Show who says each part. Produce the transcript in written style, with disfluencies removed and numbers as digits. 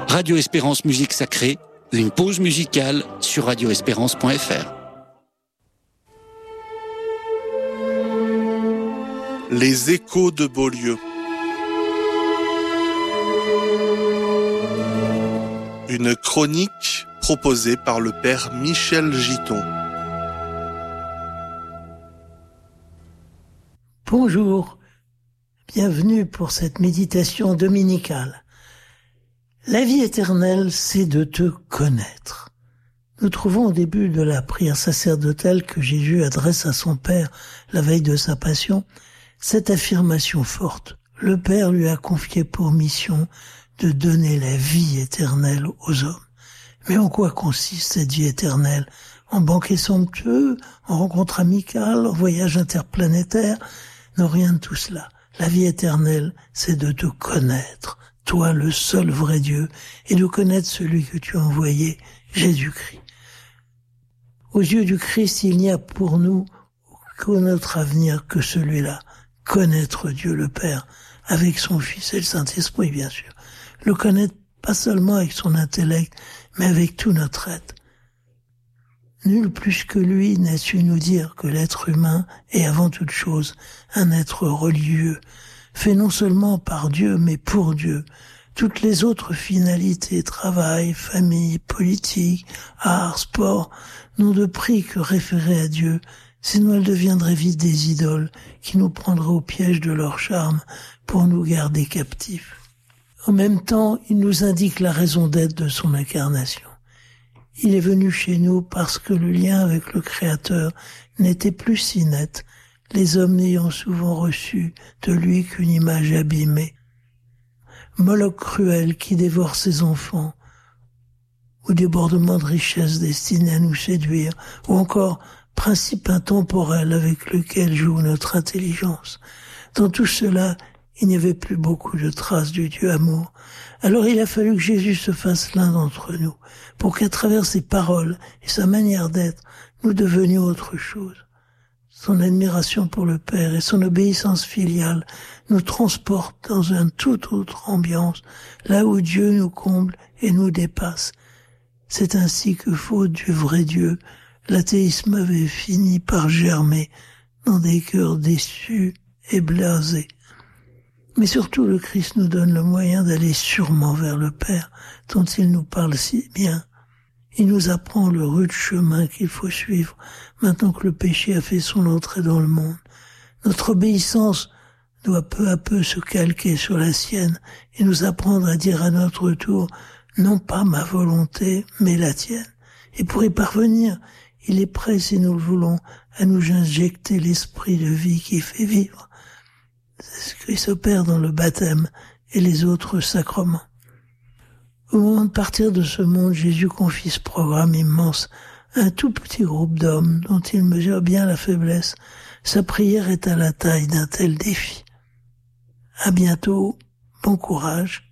Speaker 1: Radio Espérance Musique Sacrée, une pause musicale sur radioespérance.fr.
Speaker 2: Les échos de Beaulieu. Une chronique proposée par le père Michel Giton.
Speaker 3: Bonjour, bienvenue pour cette méditation dominicale. La vie éternelle, c'est de te connaître. Nous trouvons au début de la prière sacerdotale que Jésus adresse à son Père la veille de sa passion, cette affirmation forte. Le Père lui a confié pour mission de donner la vie éternelle aux hommes. Mais en quoi consiste cette vie éternelle? En banquet somptueux, en rencontre amicale, en voyage interplanétaire? Non, rien de tout cela. La vie éternelle, c'est de te connaître, toi le seul vrai Dieu, et de connaître celui que tu as envoyé, Jésus-Christ. Aux yeux du Christ, il n'y a pour nous qu'un autre avenir que celui-là, connaître Dieu le Père, avec son Fils et le Saint-Esprit, bien sûr. Le connaître pas seulement avec son intellect, mais avec tout notre être. Nul plus que lui n'a su nous dire que l'être humain est avant toute chose un être religieux, fait non seulement par Dieu, mais pour Dieu. Toutes les autres finalités, travail, famille, politique, art, sport, n'ont de prix que référer à Dieu, sinon elles deviendraient vite des idoles qui nous prendraient au piège de leur charme pour nous garder captifs. En même temps, il nous indique la raison d'être de son incarnation. Il est venu chez nous parce que le lien avec le Créateur n'était plus si net, les hommes n'ayant souvent reçu de lui qu'une image abîmée. Moloch cruel qui dévore ses enfants, ou débordement de richesses destinées à nous séduire, ou encore principe intemporel avec lequel joue notre intelligence. Dans tout cela, il n'y avait plus beaucoup de traces du Dieu amour. Alors il a fallu que Jésus se fasse l'un d'entre nous, pour qu'à travers ses paroles et sa manière d'être, nous devenions autre chose. Son admiration pour le Père et son obéissance filiale nous transportent dans une toute autre ambiance, là où Dieu nous comble et nous dépasse. C'est ainsi que, faute du vrai Dieu, l'athéisme avait fini par germer dans des cœurs déçus et blasés. Mais surtout, le Christ nous donne le moyen d'aller sûrement vers le Père, dont il nous parle si bien. Il nous apprend le rude chemin qu'il faut suivre, maintenant que le péché a fait son entrée dans le monde. Notre obéissance doit peu à peu se calquer sur la sienne et nous apprendre à dire à notre tour, non pas ma volonté, mais la tienne. Et pour y parvenir, il est prêt, si nous le voulons, à nous injecter l'esprit de vie qui fait vivre. C'est ce qui s'opère dans le baptême et les autres sacrements. Au moment de partir de ce monde, Jésus confie ce programme immense à un tout petit groupe d'hommes dont il mesure bien la faiblesse. Sa prière est à la taille d'un tel défi. À bientôt, bon courage